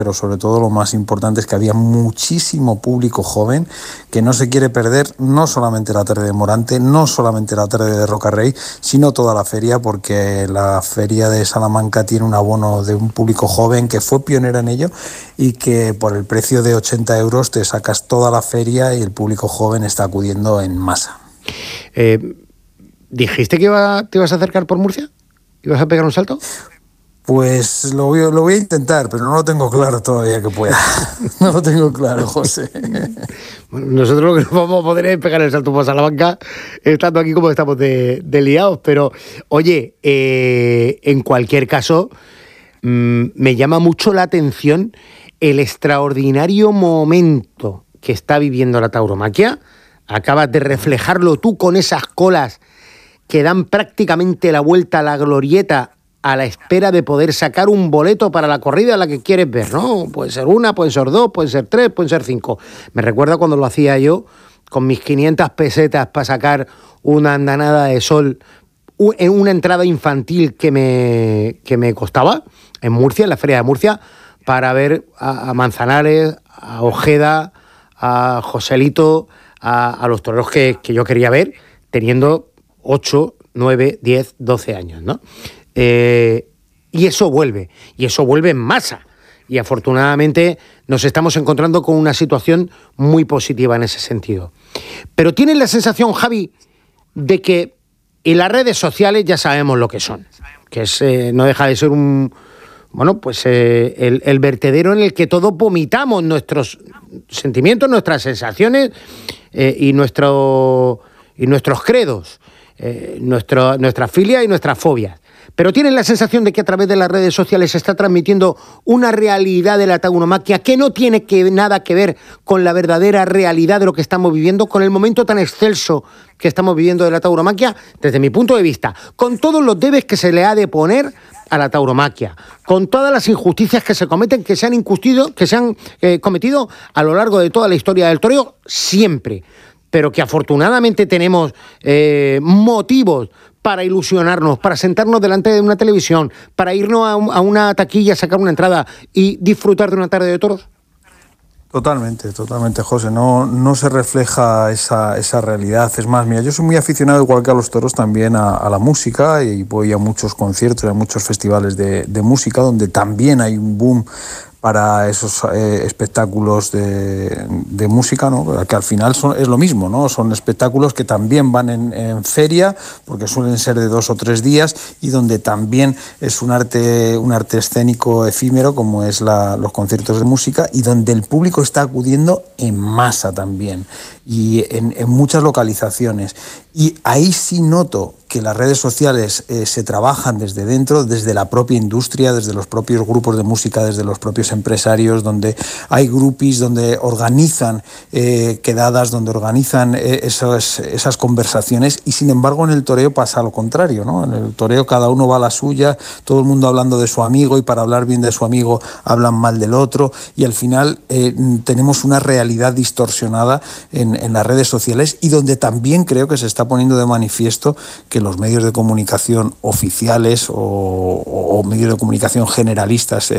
pero sobre todo lo más importante es que había muchísimo público joven que no se quiere perder no solamente la tarde de Morante, no solamente la tarde de Rocarrey, sino toda la feria, porque la feria de Salamanca tiene un abono de un público joven que fue pionera en ello y que por el precio de 80 euros te sacas toda la feria y el público joven está acudiendo en masa. ¿Dijiste que te ibas a acercar por Murcia? ¿Ibas a pegar un salto? Pues lo voy a intentar, pero no lo tengo claro todavía que pueda. No lo tengo claro, José. Bueno, nosotros lo que no vamos a poder es pegar el salto por Salamanca estando aquí como estamos de liados. Pero, oye, en cualquier caso, me llama mucho la atención el extraordinario momento que está viviendo la tauromaquia. Acabas de reflejarlo tú con esas colas que dan prácticamente la vuelta a la glorieta a la espera de poder sacar un boleto para la corrida a la que quieres ver, ¿no? Puede ser una, pueden ser dos, pueden ser tres, pueden ser cinco. Me recuerda cuando lo hacía yo con mis 500 pesetas para sacar una andanada de sol en una entrada infantil que me costaba en Murcia, en la Feria de Murcia, para ver a Manzanares, a Ojeda, a Joselito, a los toreros que yo quería ver, teniendo 8, 9, 10, 12 años, ¿no? Y eso vuelve en masa. Y afortunadamente nos estamos encontrando con una situación muy positiva en ese sentido. Pero ¿tienes la sensación, Javi, de que en las redes sociales ya sabemos lo que son? Que es, no deja de ser el vertedero en el que todos vomitamos nuestros sentimientos, nuestras sensaciones y nuestros credos, nuestras filias y nuestras fobias. Pero tienen la sensación de que a través de las redes sociales se está transmitiendo una realidad de la tauromaquia que no tiene nada que ver con la verdadera realidad de lo que estamos viviendo, con el momento tan excelso que estamos viviendo de la tauromaquia, desde mi punto de vista, con todos los debes que se le ha de poner a la tauromaquia, con todas las injusticias que se cometen, que se han cometido a lo largo de toda la historia del toreo, siempre, pero que afortunadamente tenemos motivos para ilusionarnos, para sentarnos delante de una televisión, para irnos a una taquilla, sacar una entrada y disfrutar de una tarde de toros? Totalmente, José. No se refleja esa realidad. Es más, mira, yo soy muy aficionado, igual que a los toros, también a la música, y voy a muchos conciertos, a muchos festivales de música, donde también hay un boom para esos espectáculos de música, ¿no? Que al final es lo mismo, ¿no? Son espectáculos que también van en feria, porque suelen ser de 2 o 3 días, y donde también es un arte escénico efímero, como es los conciertos de música, y donde el público está acudiendo en masa también, y en muchas localizaciones. Y ahí sí noto que las redes sociales se trabajan desde dentro, desde la propia industria, desde los propios grupos de música, desde los propios empresarios, donde hay grupis, donde organizan quedadas, donde organizan esas conversaciones, y sin embargo en el toreo pasa lo contrario, ¿no? En el toreo cada uno va a la suya, todo el mundo hablando de su amigo, y para hablar bien de su amigo hablan mal del otro, y al final tenemos una realidad distorsionada en las redes sociales, y donde también creo que se está poniendo de manifiesto que los medios de comunicación oficiales o medios de comunicación generalistas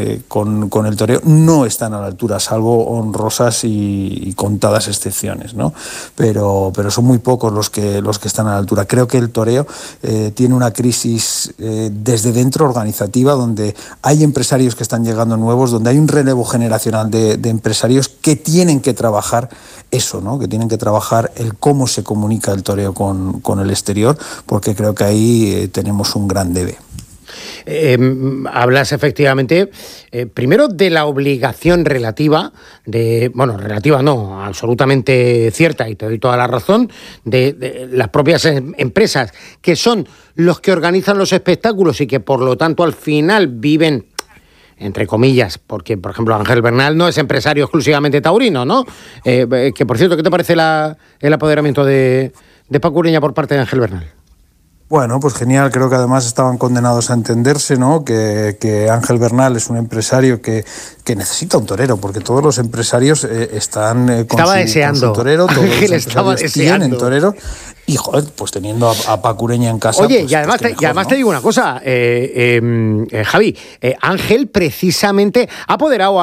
con el toreo no están a la altura, salvo honrosas y contadas excepciones, ¿no? Pero son muy pocos los que están a la altura. Creo que el toreo tiene una crisis desde dentro organizativa, donde hay empresarios que están llegando nuevos, donde hay un relevo generacional de empresarios que tienen que trabajar eso, ¿no? Que tienen que trabajar el cómo se comunica el toreo con el exterior, porque creo que ahí tenemos un gran debe. Hablas efectivamente, primero de la obligación relativa no, absolutamente cierta, y te doy toda la razón, de las propias empresas, que son los que organizan los espectáculos y que por lo tanto al final viven, entre comillas, porque por ejemplo Ángel Bernal no es empresario exclusivamente taurino, ¿no? Que por cierto, ¿qué te parece el apoderamiento de Paco Ureña por parte de Ángel Bernal? Bueno, pues genial, creo que además estaban condenados a entenderse, ¿no? Que Ángel Bernal es un empresario que necesita un torero, porque todos los empresarios están deseando. Con su torero, todos Ángel los estaba deseando. Tienen torero, y joder, pues teniendo a Paco Ureña en casa. Oye, pues, y además, ¿no? te digo una cosa, Javi, Ángel precisamente ha apoderado